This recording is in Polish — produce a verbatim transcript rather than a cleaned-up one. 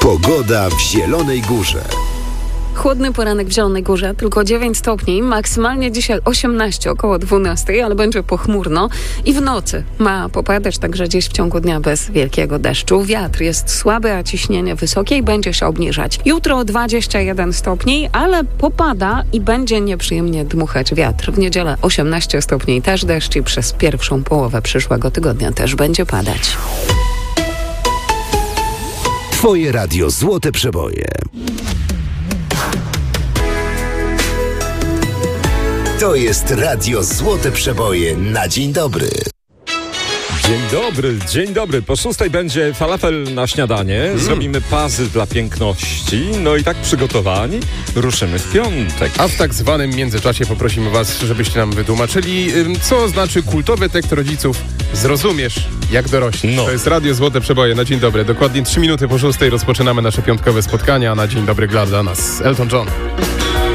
Pogoda w Zielonej Górze. Chłodny poranek w Zielonej Górze, tylko dziewięć stopni, maksymalnie dzisiaj osiemnaście, około dwanaście, ale będzie pochmurno i w nocy ma popadać także dziś w ciągu dnia bez wielkiego deszczu. Wiatr jest słaby, a ciśnienie wysokie i będzie się obniżać. Jutro dwadzieścia jeden stopni, ale popada i będzie nieprzyjemnie dmuchać wiatr. W niedzielę osiemnaście stopni, też deszcz i przez pierwszą połowę przyszłego tygodnia też będzie padać. Twoje radio Złote Przeboje. To jest radio Złote Przeboje na dzień dobry. Dzień dobry, dzień dobry. Po szóstej będzie falafel na śniadanie. Mm. Zrobimy puzzle dla piękności. No i tak przygotowani ruszymy w piątek. A w tak zwanym międzyczasie poprosimy was, żebyście nam wytłumaczyli, co znaczy kultowy tekst rodziców Zrozumiesz, jak dorośniesz. No. To jest radio Złote Przeboje na dzień dobry. Dokładnie trzy minuty po szóstej rozpoczynamy nasze piątkowe spotkania. Na dzień dobry gra dla nas Elton John.